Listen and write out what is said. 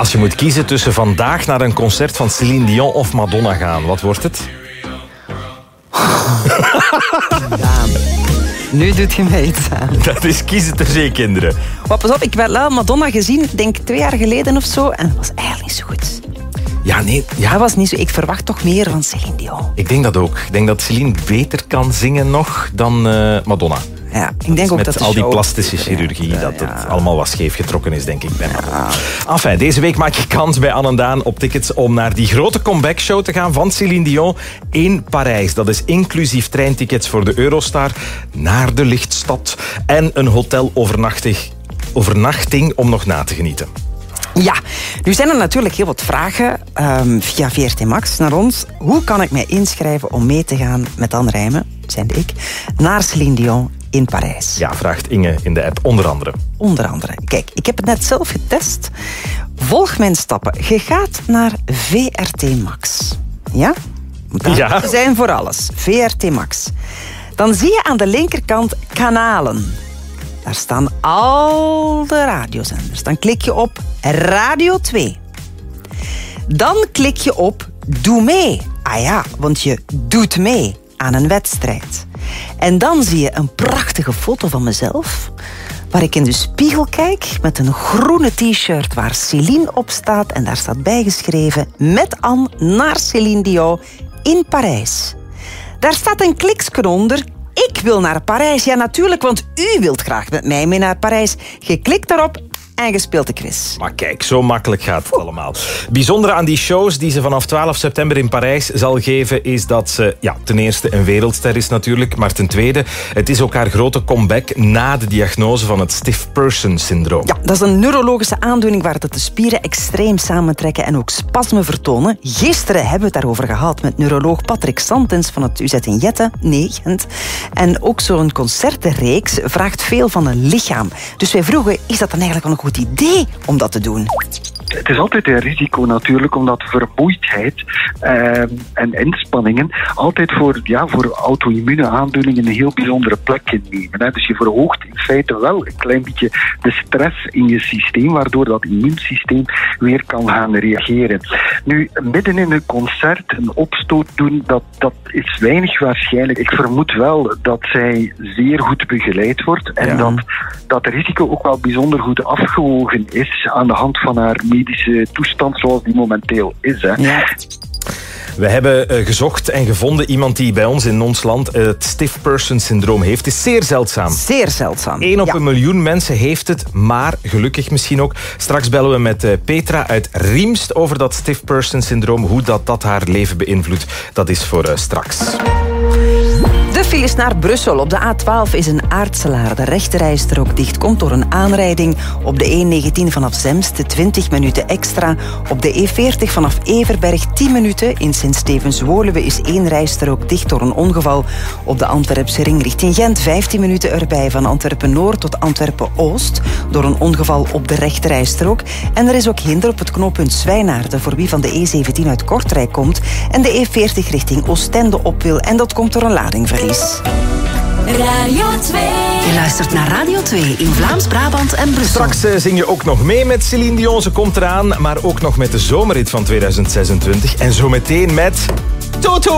Als je moet kiezen tussen vandaag naar een concert van Céline Dion of Madonna gaan, wat wordt het? Ja, nu doet je mij iets aan. Dat is kiezen tussen je kinderen. Maar pas op, ik heb wel Madonna gezien, denk 2 jaar geleden of zo. En dat was eigenlijk niet zo goed. Ja, nee. Ja. Dat was niet zo. Ik verwacht toch meer van Céline Dion. Ik denk dat ook. Ik denk dat Céline beter kan zingen nog dan Madonna. Ja, ik denk ook met dat al die plastische chirurgie, dat het allemaal wat scheef getrokken is, denk ik, bij Madonna. Enfin, deze week maak je kans bij Anne en Daan op tickets om naar die grote comeback-show te gaan van Céline Dion in Parijs. Dat is inclusief treintickets voor de Eurostar naar de lichtstad en een hotelovernachting om nog na te genieten. Ja, nu zijn er natuurlijk heel wat vragen via VRT Max naar ons. Hoe kan ik mij inschrijven om mee te gaan met Anne Rijmen, zijn ik, naar Céline Dion in Parijs? Ja, vraagt Inge in de app, onder andere. Onder andere. Kijk, ik heb het net zelf getest. Volg mijn stappen. Je gaat naar VRT Max. Ja? Moet daar zijn voor alles. VRT Max. Dan zie je aan de linkerkant kanalen. Daar staan al de radiozenders. Dan klik je op Radio 2. Dan klik je op Doe mee. Ah ja, want je doet mee aan een wedstrijd. En dan zie je een prachtige foto van mezelf, waar ik in de spiegel kijk met een groene t-shirt waar Céline op staat. En daar staat bijgeschreven met Anne naar Céline Dion in Parijs. Daar staat een kliksken onder. Ik wil naar Parijs. Ja, natuurlijk, want u wilt graag met mij mee naar Parijs. Je klikt daarop en je speelt de quiz. Maar kijk, zo makkelijk gaat het allemaal. Bijzondere aan die shows die ze vanaf 12 september in Parijs zal geven, is dat ze ten eerste een wereldster is natuurlijk, maar ten tweede, het is ook haar grote comeback na de diagnose van het stiff person syndroom. Ja, dat is een neurologische aandoening waar de spieren extreem samentrekken en ook spasmen vertonen. Gisteren hebben we het daarover gehad met neuroloog Patrick Santens van het UZ in Jette, Gent. En ook zo'n concertenreeks vraagt veel van een lichaam. Dus wij vroegen, is dat dan eigenlijk wel een goed idee om dat te doen? Het is altijd een risico natuurlijk, omdat vermoeidheid en inspanningen altijd voor auto-immune aandoeningen een heel bijzondere plek innemen. Hè. Dus je verhoogt in feite wel een klein beetje de stress in je systeem, waardoor dat immuunsysteem weer kan gaan reageren. Nu, midden in een concert een opstoot doen, dat is weinig waarschijnlijk. Ik vermoed wel dat zij zeer goed begeleid wordt en dat risico ook wel bijzonder goed afgewogen is aan de hand van haar medische toestand zoals die momenteel is. Hè. Ja. We hebben gezocht en gevonden iemand die bij ons in ons land het stiff person syndroom heeft. Het is zeer zeldzaam. Zeer zeldzaam. 1 op 1 miljoen mensen heeft het, maar gelukkig misschien ook. Straks bellen we met Petra uit Riemst over dat stiff person syndroom. Hoe dat haar leven beïnvloedt, dat is voor straks. De files naar Brussel. Op de A12 is een Aartselaar. De rechterrijstrook dicht komt door een aanrijding. Op de E19 vanaf Zemst 20 minuten extra. Op de E40 vanaf Everberg 10 minuten. In Sint-Stevens-Woluwe is 1 rijstrook dicht door een ongeval. Op de Antwerpse ring richting Gent 15 minuten erbij. Van Antwerpen-Noord tot Antwerpen-Oost. Door een ongeval op de rechterrijstrook. En er is ook hinder op het knooppunt Zwijnaarden voor wie van de E17 uit Kortrijk komt. En de E40 richting Oostende op wil. En dat komt door een ladingverlies. Radio 2. Je luistert naar Radio 2 in Vlaams-Brabant en Brussel. Straks zing je ook nog mee met Céline Dion. Ze komt eraan, maar ook nog met de zomerrit van 2026. En zometeen met Toto.